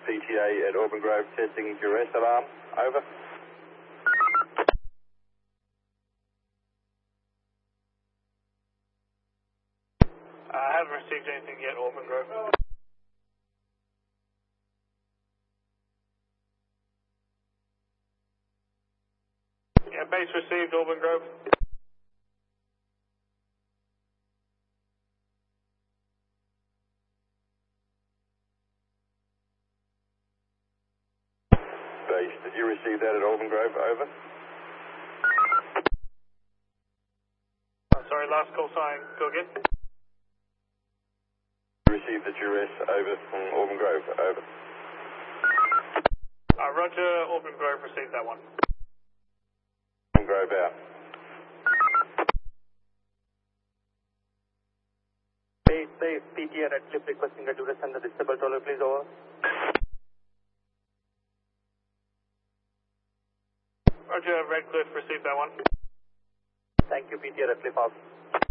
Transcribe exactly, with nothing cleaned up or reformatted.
P T A at Auburn Grove testing duress alarm. Over. I haven't received anything yet, Auburn Grove. Yeah, base received, Auburn Grove. Base, did you receive that at Auburn Grove? Over. Oh, sorry, last call sign. Go again. Received the duress over from Auburn Grove. Over. Uh, Roger, Auburn Grove received that one. Auburn Grove out. Base, base, P T A Red Cliff requesting a duress and the disable toller, please. Over. Roger, Redcliffe received that one. Thank you, P T A Red Cliff out.